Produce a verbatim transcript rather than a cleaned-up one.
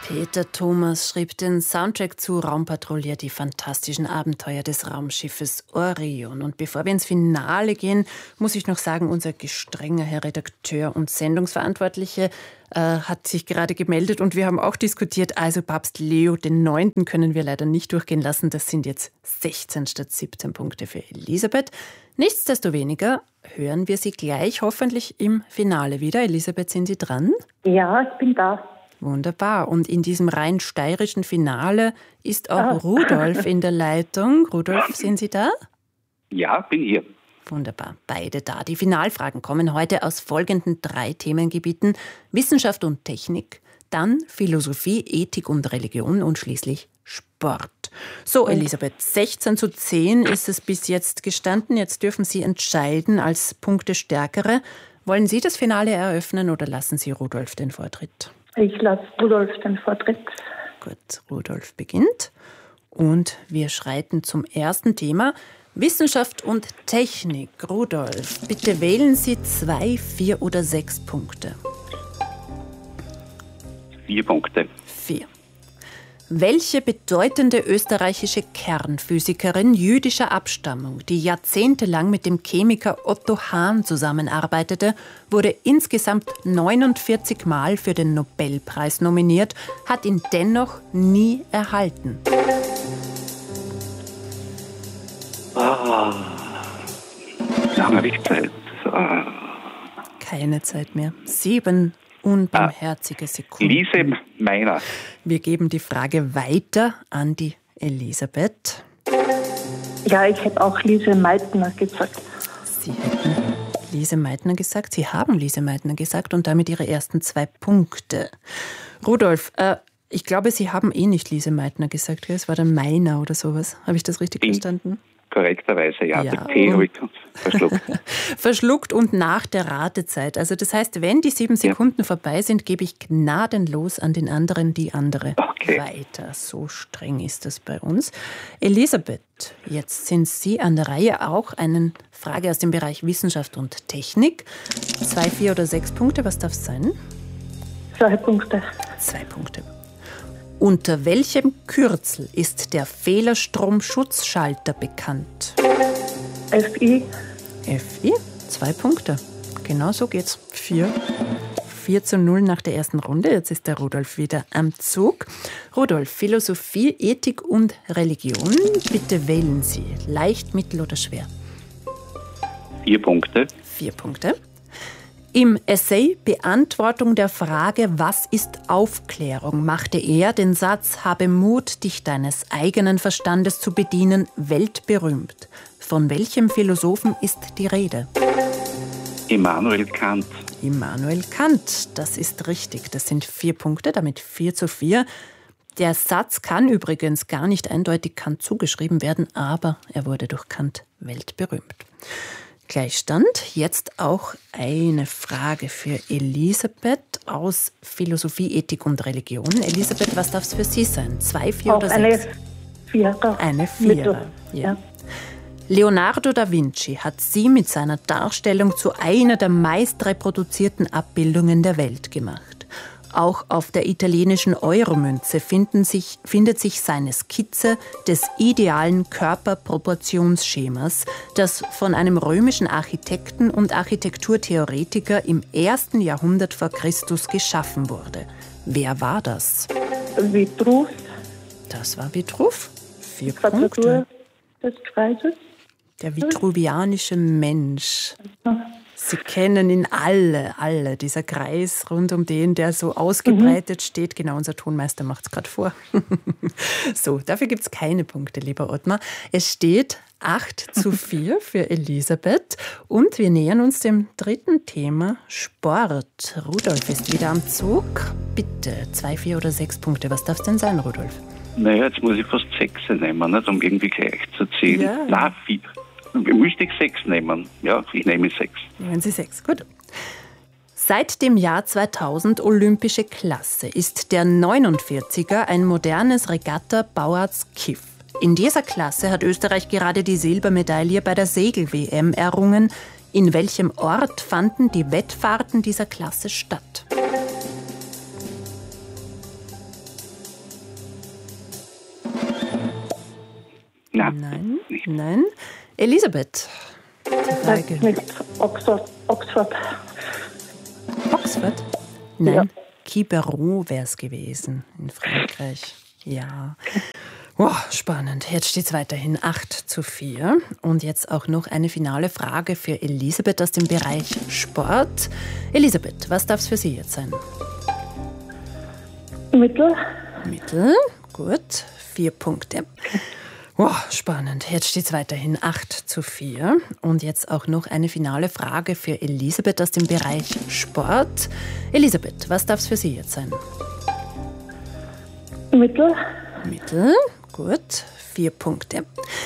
Peter Thomas schrieb den Soundtrack zu Raumpatrouille, die fantastischen Abenteuer des Raumschiffes Orion. Und bevor wir ins Finale gehen, muss ich noch sagen, unser gestrenger Herr Redakteur und Sendungsverantwortliche äh, hat sich gerade gemeldet und wir haben auch diskutiert. Also Papst Leo den Neunten können wir leider nicht durchgehen lassen. Das sind jetzt sechzehn statt siebzehn Punkte für Elisabeth. Nichtsdestoweniger hören wir Sie gleich hoffentlich im Finale wieder. Elisabeth, sind Sie dran? Ja, ich bin da. Wunderbar. Und in diesem rein steirischen Finale ist auch Ah. Rudolf in der Leitung. Rudolf, sind Sie da? Ja, bin hier. Wunderbar, beide da. Die Finalfragen kommen heute aus folgenden drei Themengebieten: Wissenschaft und Technik, dann Philosophie, Ethik und Religion und schließlich Sport. So, Elisabeth, sechzehn zu zehn ist es bis jetzt gestanden. Jetzt dürfen Sie entscheiden als Punktestärkere. Wollen Sie das Finale eröffnen oder lassen Sie Rudolf den Vortritt? Ich lasse Rudolf den Vortritt. Gut, Rudolf beginnt. Und wir schreiten zum ersten Thema: Wissenschaft und Technik. Rudolf, bitte wählen Sie zwei, vier oder sechs Punkte. Vier Punkte. Vier. Welche bedeutende österreichische Kernphysikerin jüdischer Abstammung, die jahrzehntelang mit dem Chemiker Otto Hahn zusammenarbeitete, wurde insgesamt neunundvierzig Mal für den Nobelpreis nominiert, hat ihn dennoch nie erhalten? Ah, lange habe ich Zeit. Ah. Keine Zeit mehr. Sieben unbarmherzige Sekunden. Lise Meiner. Wir geben die Frage weiter an die Elisabeth. Ja, ich hätte auch Lise Meitner gesagt. Sie hätten Lise Meitner gesagt. Sie haben Lise Meitner gesagt und damit Ihre ersten zwei Punkte. Rudolf, äh, ich glaube, Sie haben eh nicht Lise Meitner gesagt. Gell? Es war dann Meiner oder sowas. Habe ich das richtig In verstanden? Korrekterweise, ja. Ja, Der T habe ich verschluckt. Verschluckt und nach der Ratezeit. Also das heißt, wenn die sieben Sekunden ja. vorbei sind, gebe ich gnadenlos an den anderen die andere okay. weiter. So streng ist das bei uns. Elisabeth, jetzt sind Sie an der Reihe, auch eine Frage aus dem Bereich Wissenschaft und Technik. Zwei, vier oder sechs Punkte, was darf es sein? Zwei Punkte. Zwei Punkte. Unter welchem Kürzel ist der Fehlerstromschutzschalter bekannt? F I. F I, zwei Punkte. Genau so geht's. Vier. Vier zu null nach der ersten Runde. Jetzt ist der Rudolf wieder am Zug. Rudolf, Philosophie, Ethik und Religion. Bitte wählen Sie. Leicht, mittel oder schwer? Vier Punkte. Vier Punkte. Im Essay Beantwortung der Frage, was ist Aufklärung, machte er den Satz, habe Mut, dich deines eigenen Verstandes zu bedienen, weltberühmt. Von welchem Philosophen ist die Rede? Immanuel Kant. Immanuel Kant, das ist richtig. Das sind vier Punkte, damit vier zu vier. Der Satz kann übrigens gar nicht eindeutig Kant zugeschrieben werden, aber er wurde durch Kant weltberühmt. Gleichstand. Jetzt auch eine Frage für Elisabeth aus Philosophie, Ethik und Religion. Elisabeth, was darf es für Sie sein? Zwei, vier auch oder eine sechs? Vierer. Eine Vierer. Ja. Ja. Leonardo da Vinci hat sie mit seiner Darstellung zu einer der meist reproduzierten Abbildungen der Welt gemacht. Auch auf der italienischen Euromünze finden sich, findet sich seine Skizze des idealen Körperproportionsschemas, das von einem römischen Architekten und Architekturtheoretiker im ersten Jahrhundert vor Christus geschaffen wurde. Wer war das? Vitruv. Das war Vitruv. Vier Quadratur Punkte. des Kreises. Der vitruvianische Mensch. Sie kennen ihn alle, alle. Dieser Kreis rund um den, der so ausgebreitet mhm. steht. Genau, unser Tonmeister macht es gerade vor. So, dafür gibt es keine Punkte, lieber Ottmar. Es steht acht zu vier für Elisabeth. Und wir nähern uns dem dritten Thema, Sport. Rudolf ist wieder am Zug. Bitte, zwei, vier oder sechs Punkte. Was darf es denn sein, Rudolf? Naja, jetzt muss ich fast sechs nehmen, nicht, um irgendwie gleich zu ziehen. Ja. Na, vier. Müsste ich sechs nehmen? Ja, ich nehme sechs. Nehmen Sie sechs, gut. Seit dem Jahr zweitausend olympische Klasse ist der neunundvierziger ein modernes Regatta-Bauarts-Kiff. In dieser Klasse hat Österreich gerade die Silbermedaille bei der Segel-W M errungen. In welchem Ort fanden die Wettfahrten dieser Klasse statt? Nein. Nein, Nicht. nein. Elisabeth, die Frage. Nicht Oxford. Oxford. Oxford? Nein, Ja. Quiberon wäre es gewesen in Frankreich. Ja. Wow, spannend. Jetzt steht es weiterhin acht zu vier. Und jetzt auch noch eine finale Frage für Elisabeth aus dem Bereich Sport. Elisabeth, was darf es für Sie jetzt sein? Mittel. Mittel, gut, vier Punkte. Wow, spannend. Jetzt steht es weiterhin acht zu vier. Und jetzt auch noch eine finale Frage für Elisabeth aus dem Bereich Sport. Elisabeth, was darf es für Sie jetzt sein? Mittel. Mittel, gut, vier Punkte.